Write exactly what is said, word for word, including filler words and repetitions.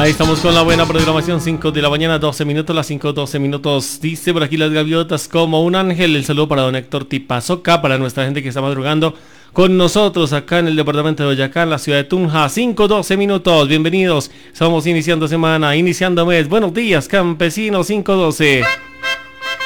Ahí estamos con la buena programación, cinco de la mañana, doce minutos, las cinco, doce minutos. Dice por aquí las gaviotas como un ángel. El saludo para don Héctor Tipazoca, para nuestra gente que está madrugando con nosotros acá en el departamento de Boyacá, en la ciudad de Tunja. cinco, doce minutos, bienvenidos. Estamos iniciando semana, iniciando mes. Buenos días, campesinos, cinco, doce.